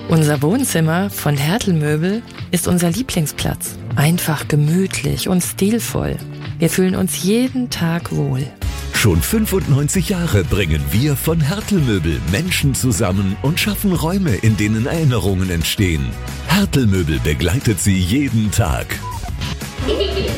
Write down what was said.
Unser Wohnzimmer von Hertel Möbel ist unser Lieblingsplatz. Einfach gemütlich und stilvoll. Wir fühlen uns jeden Tag wohl. Schon 95 Jahre bringen wir von Hertel Möbel Menschen zusammen und schaffen Räume, in denen Erinnerungen entstehen. Hertel Möbel begleitet Sie jeden Tag.